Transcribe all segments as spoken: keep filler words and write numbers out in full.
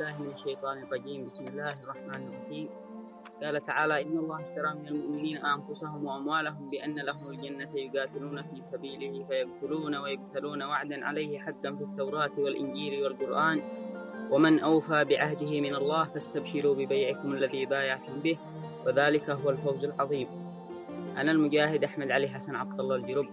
بالله من الشيطان الرجيم. بسم الله الرحمن الرحيم. قال تعالى: إن الله اشترى من المؤمنين أنفسهم وأموالهم بأن لهم الجنة يقاتلون في سبيله فيقتلون ويقتلون وعدا عليه حقا في التوراة والإنجيل والقرآن ومن أوفى بعهده من الله فاستبشروا ببيعكم الذي بايعتم به وذلك هو الفوز العظيم. أنا المجاهد أحمد علي حسن عبد الله الجرب،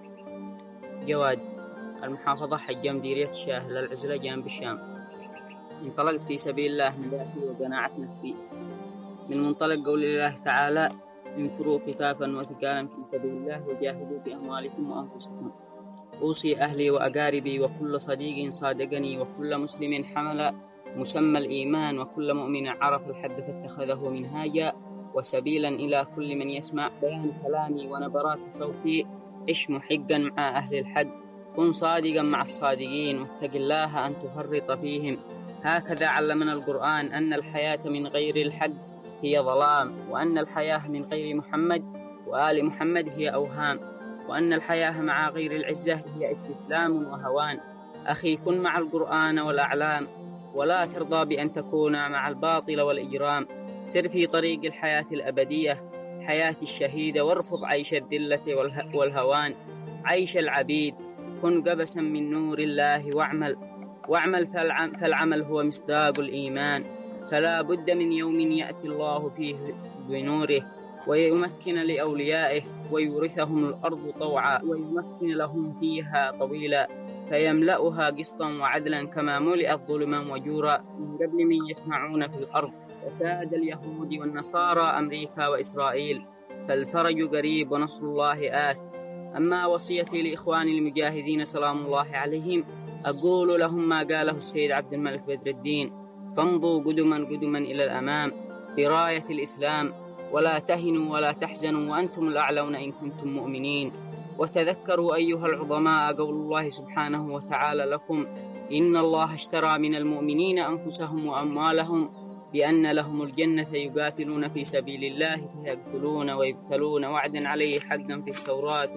جواد، المحافظة حجة مديرية الشاه للعزلة جانب الشام. انطلقت في سبيل الله من ذاتي وقناعة نفسي من منطلق قول الله تعالى: انفروا خفافا وثقالا في سبيل الله وجاهدوا بأموالكم وأنفسكم. أوصي أهلي وأقاربي وكل صديق صادقني وكل مسلم حمل مسمى الإيمان وكل مؤمن عرف الحد فاتخذه منهاجا وسبيلا إلى كل من يسمع بيان كلامي ونبرات صوتي. عش محقا مع أهل الحق، كن صادقا مع الصادقين، واتق الله أن تفرط فيهم. هكذا علمنا القرآن أن الحياة من غير الحق هي ظلام، وأن الحياة من غير محمد وآل محمد هي أوهام، وأن الحياة مع غير العزة هي استسلام وهوان. أخي، كن مع القرآن والأعلام ولا ترضى بأن تكون مع الباطل والإجرام. سر في طريق الحياة الأبدية، حياة الشهيدة، وارفض عيش الذلة والهوان، عيش العبيد. كن قبسا من نور الله واعمل واعمل فالعمل هو مصداق الإيمان. فلا بد من يوم يأتي الله فيه بنوره ويمكن لأوليائه ويورثهم الأرض طوعا ويمكن لهم فيها طويلا فيملأها قسطا وعدلا كما ملئت ظلما وجورا من قبل من يسمعون في الأرض. فساد اليهود والنصارى أمريكا وإسرائيل، فالفرج قريب ونصر الله آت. أما وصيتي لإخواني المجاهدين سلام الله عليهم، أقول لهم ما قاله السيد عبد الملك بدر الدين: فامضوا قدما قدما إلى الأمام براية الإسلام، ولا تهنوا ولا تحزنوا وأنتم الأعلون إن كنتم مؤمنين. وتذكروا أيها العظماء قول الله سبحانه وتعالى لكم: إن الله اشترى من المؤمنين أنفسهم وأموالهم بأن لهم الجنة يقاتلون في سبيل الله فيقتلون ويقتلون وعدا عليه حقا في التوراة